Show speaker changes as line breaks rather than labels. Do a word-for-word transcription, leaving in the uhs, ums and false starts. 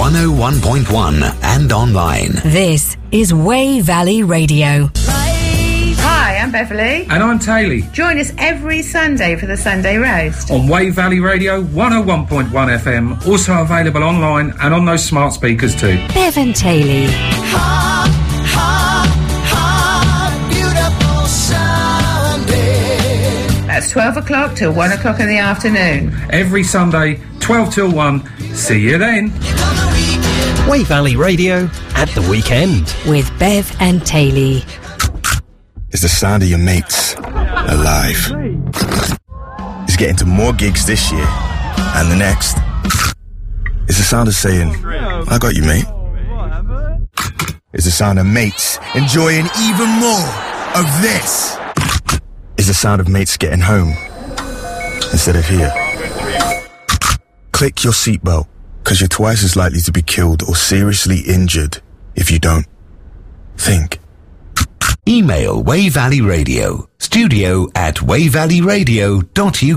one oh one point one and online.
This is Way Valley Radio.
Hi, I'm Beverly.
And I'm Taylor.
Join us every Sunday for the Sunday Roast.
On Way Valley Radio, one oh one point one F M. Also available online and on those smart speakers too.
Bev and Taylor.
Hot, hot, hot, beautiful Sunday.
That's twelve o'clock till one o'clock in the afternoon.
Every Sunday, twelve till one. See you then.
Way Valley Radio at the weekend.
With Bev and Taylor.
It's the sound of your mates alive. It's getting to more gigs this year and the next. It's the sound of saying, I got you, mate. It's the sound of mates enjoying even more of this. It's the sound of mates getting home instead of here. Click your seatbelt, because you're twice as likely to be killed or seriously injured if you don't. Think.
Email Way Valley Radio, studio at way valley radio dot U K.